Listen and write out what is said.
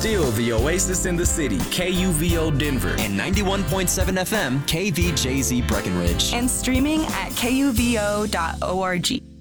still the oasis in the city, KUVO Denver. And 91.7 FM, KVJZ Breckenridge. And streaming at kuvo.org.